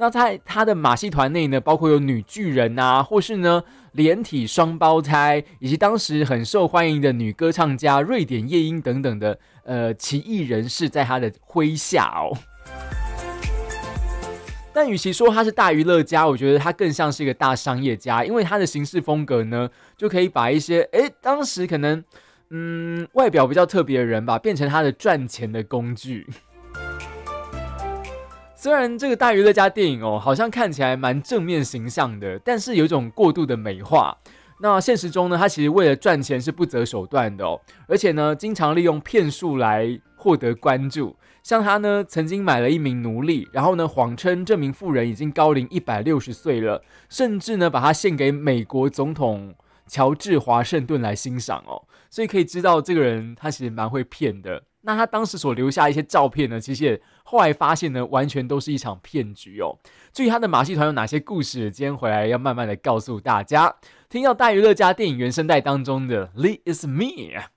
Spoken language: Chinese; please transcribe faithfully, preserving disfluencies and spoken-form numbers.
那在他的马戏团内呢，包括有女巨人啊，或是呢连体双胞胎，以及当时很受欢迎的女歌唱家瑞典夜莺等等的呃奇异人士，在他的麾下哦。但与其说他是大娱乐家，我觉得他更像是一个大商业家，因为他的行事风格呢，就可以把一些诶当时可能嗯外表比较特别的人吧，变成他的赚钱的工具。虽然这个大娱乐家电影哦，好像看起来蛮正面形象的，但是有一种过度的美化。那现实中呢，他其实为了赚钱是不择手段的哦，而且呢，经常利用骗术来获得关注。像他呢，曾经买了一名奴隶，然后呢，谎称这名妇人已经高龄一百六十岁了，甚至呢，把他献给美国总统乔治华盛顿来欣赏哦。所以可以知道，这个人他其实蛮会骗的。那他当时所留下一些照片呢，其实也后来发现呢，完全都是一场骗局哦。至于他的马戏团有哪些故事，今天回来要慢慢的告诉大家。听到大娱乐家电影原声带当中的《Lee Is Me》。